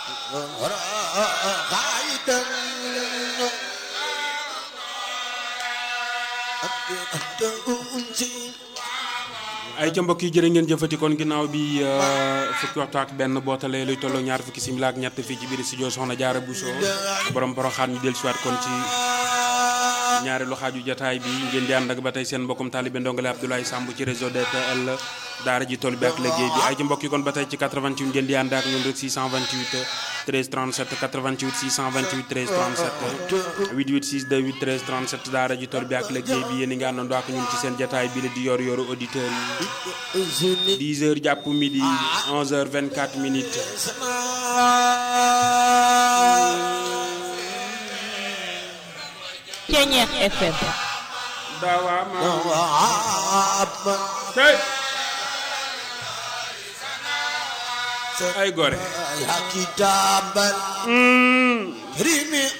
ay ca mbokk yi jërë ngeen jëfati kon ginnaaw bi fukki waxtu ak benn bootalee luy tolloo ñaar fukki simila ak ñett fii ci biir studio Soxna Jaara Buso borom Poroxaan ñu dellusiwaat kon ci ñaareelu xaaju jataay bi ngeen di ànd ak ba tey seen mbokkum taalibe ndongale Abdoulaye Samb ci réseau DTL daara ji tool bi ak liggéey bi ay ca mbokk yi kon ba tey ci 88 ngeen di ànd ak ñun rek 628 13 37 88 628 13 37 88 628 13 37 daara ji tool bi ak liggéey bi yéen a ngi àndandoo ak ñun ci seen jataay bi la di yor yoru auditeur yi 10 heures jàpp midi 11 heures 24 minutes Ceñeex FM dawaama ay gore